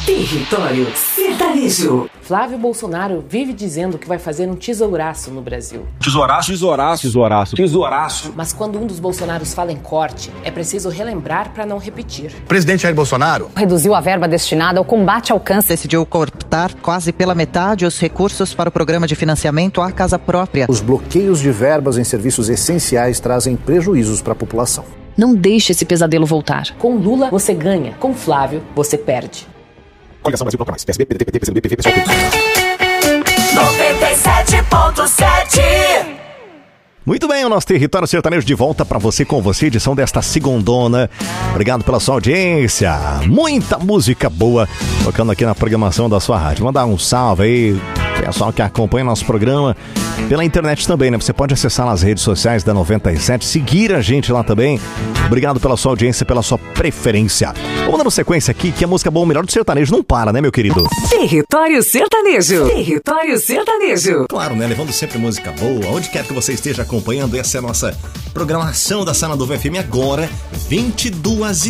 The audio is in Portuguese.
Território Sertanejo. Flávio Bolsonaro vive dizendo que vai fazer um tesouraço no Brasil. Tesouraço. Mas quando um dos Bolsonaros fala em corte, é preciso relembrar para não repetir. O presidente Jair Bolsonaro reduziu a verba destinada ao combate ao câncer. Decidiu cortar quase pela metade os recursos para o programa de financiamento à casa própria. Os bloqueios de verbas em serviços essenciais trazem prejuízos para a população. Não deixe esse pesadelo voltar. Com Lula, você ganha. Com Flávio, você perde. Coligação Brasil Bloco Mais. PSB, PDT, PT, PCdoB, PV, PSOL, 97.7. Muito bem, o nosso Território Sertanejo de volta pra você, com você, edição desta segundona. Obrigado pela sua audiência. Muita música boa tocando aqui na programação da sua rádio. Mandar um salve aí, pessoal que acompanha nosso programa pela internet também, né? Você pode acessar nas redes sociais da 97, seguir a gente lá também. Obrigado pela sua audiência, pela sua preferência. Vamos dando sequência aqui, que a música boa, o melhor do sertanejo não para, né, meu querido? Território Sertanejo. Território Sertanejo. Claro, né? Levando sempre música boa, onde quer que você esteja acompanhando. Essa é a nossa programação da Sala do VFM agora, 22h30.